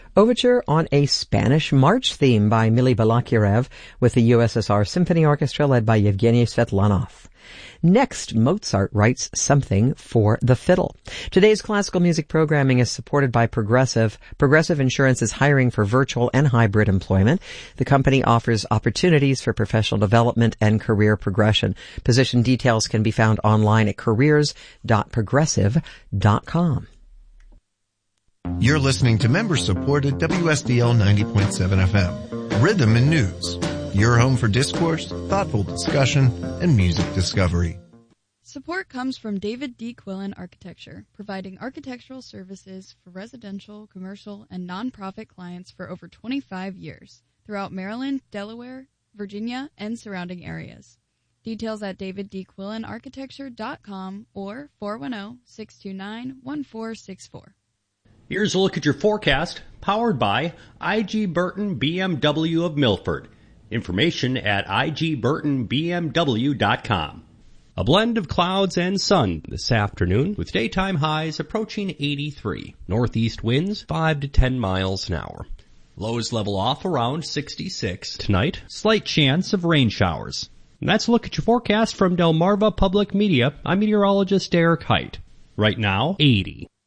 Overture on a Spanish march theme by Mily Balakirev with the USSR Symphony Orchestra led by Yevgeny Svetlanov. Next, Mozart writes something for the fiddle. Today's classical music programming is supported by Progressive. Progressive Insurance is hiring for virtual and hybrid employment. The company offers opportunities for professional development and career progression. Position details can be found online at careers.progressive.com. You're listening to member-supported WSDL 90.7 FM, Rhythm and News, your home for discourse, thoughtful discussion, and music discovery. Support comes from David D. Quillen Architecture, providing architectural services for residential, commercial, and nonprofit clients for over 25 years throughout Maryland, Delaware, Virginia, and surrounding areas. Details at davidquillenarchitecture.com or 410-629-1464. Here's a look at your forecast, powered by I.G. Burton BMW of Milford. Information at igburtonbmw.com. A blend of clouds and sun this afternoon, with daytime highs approaching 83. Northeast winds 5 to 10 miles an hour. Lows level off around 66. Tonight, slight chance of rain showers. And that's a look at your forecast from Delmarva Public Media. I'm meteorologist Derek Height. Right now, 80.